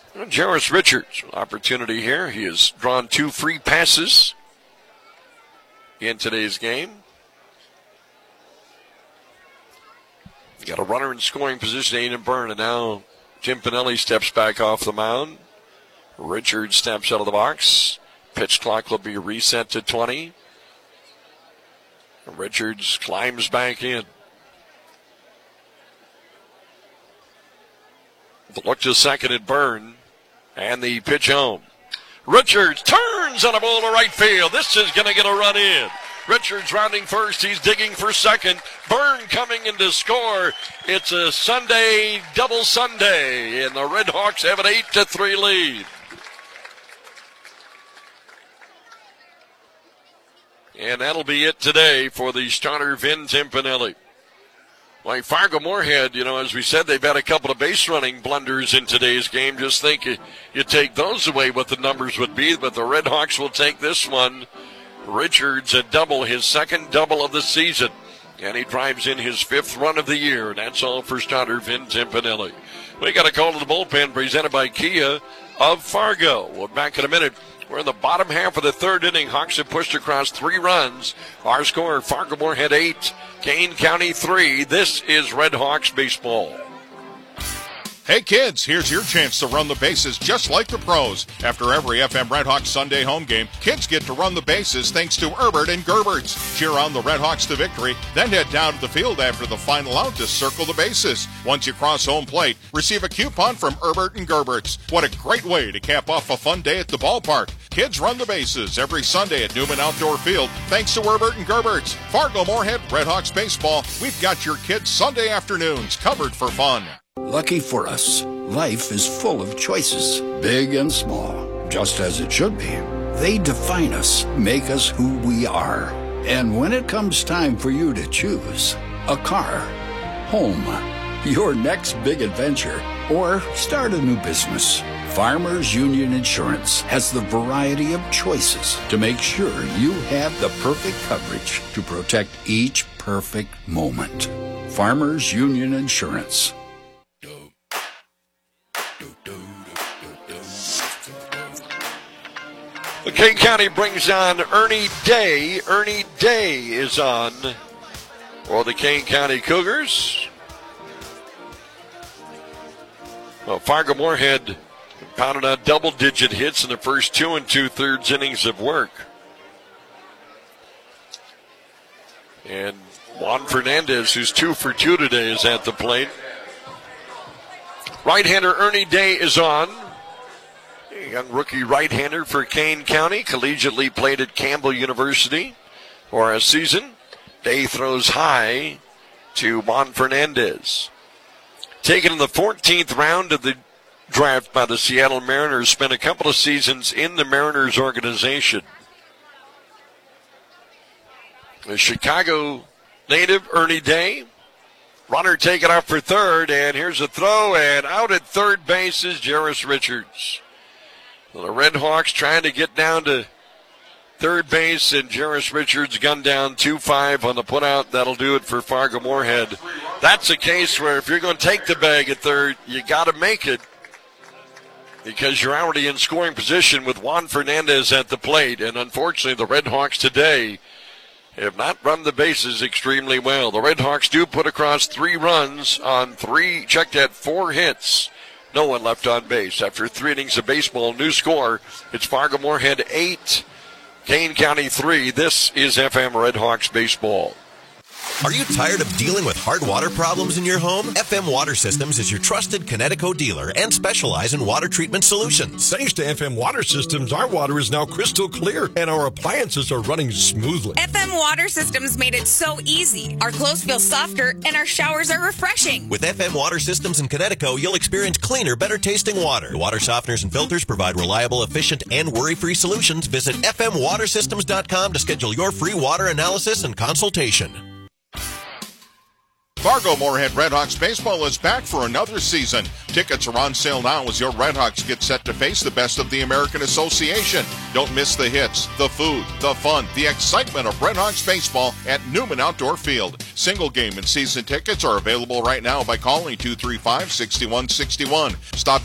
Jairus Richards, opportunity here. He has drawn 2 free passes in today's game. Got a runner in scoring position, Aiden Byrne, and now Tim Pinelli steps back off the mound. Richards steps out of the box. Pitch clock will be reset to 20. Richards climbs back in. The look to second at Byrne. And the pitch home. Richards turns on a ball to right field. This is going to get a run in. Richards rounding first. He's digging for second. Byrne coming in to score. It's a Sunday, double Sunday, and the Red Hawks have an 8-3 lead. And that'll be it today for the starter, Vin Timpinelli. Like Fargo-Moorhead, as we said, they've had a couple of base running blunders in today's game. Just think you take those away, what the numbers would be. But the Red Hawks will take this one. Richards a double, his second double of the season. And he drives in his 5th run of the year. That's all for starter Vin Timpinelli. We got a call to the bullpen presented by Kia of Fargo. We'll be back in a minute. We're in the bottom half of the 3rd inning. Hawks have pushed across 3 runs. Our score, Fargo-Moorhead 8, Kane County 3. This is Red Hawks baseball. Hey kids, here's your chance to run the bases just like the pros. After every FM Red Hawks Sunday home game, kids get to run the bases thanks to Herbert and Gerberts. Cheer on the Red Hawks to victory, then head down to the field after the final out to circle the bases. Once you cross home plate, receive a coupon from Herbert and Gerberts. What a great way to cap off a fun day at the ballpark. Kids run the bases every Sunday at Newman Outdoor Field thanks to Herbert and Gerberts. Fargo-Moorhead Red Hawks baseball. We've got your kids' Sunday afternoons covered for fun. Lucky for us, life is full of choices, big and small, just as it should be. They define us, make us who we are. And when it comes time for you to choose, a car, home, your next big adventure, or start a new business, Farmers Union Insurance has the variety of choices to make sure you have the perfect coverage to protect each perfect moment. Farmers Union Insurance. Kane County brings on Ernie Day. Ernie Day is on for the Kane County Cougars. Well, Fargo-Moorhead pounded out double-digit hits in the first 2 2/3 innings of work. And Juan Fernandez, who's 2 for 2 today, is at the plate. Right-hander Ernie Day is on. A young rookie right-hander for Kane County. Collegiately played at Campbell University for a season. Day throws high to Juan Fernandez. Taken in the 14th round of the draft by the Seattle Mariners. Spent a couple of seasons in the Mariners organization. The Chicago native, Ernie Day. Runner taken up for third, and here's a throw, and out at third base is Jairus Richards. Well, the Red Hawks trying to get down to third base, and Jairus Richards gunned down 2-5 on the putout. That'll do it for Fargo-Moorhead. That's a case where if you're going to take the bag at third, you got to make it because you're already in scoring position with Juan Fernandez at the plate. And unfortunately, the Red Hawks today have not run the bases extremely well. The Red Hawks do put across 3 runs on 4 hits. No one left on base. After 3 innings of baseball, new score, it's Fargo-Moorhead 8, Kane County 3. This is FM Red Hawks baseball. Are you tired of dealing with hard water problems in your home? FM Water Systems is your trusted Connecticut dealer and specialize in water treatment solutions. Thanks to FM Water Systems, our water is now crystal clear and our appliances are running smoothly. FM Water Systems made it so easy. Our clothes feel softer and our showers are refreshing. With FM Water Systems in Connecticut, you'll experience cleaner, better tasting water. The water softeners and filters provide reliable, efficient, and worry-free solutions. Visit fmwatersystems.com to schedule your free water analysis and consultation. Fargo-Moorhead Red Hawks baseball is back for another season. Tickets are on sale now as your Red Hawks get set to face the best of the American Association. Don't miss the hits, the food, the fun, the excitement of Red Hawks baseball at Newman Outdoor Field. Single game and season tickets are available right now by calling 235-6161. Stop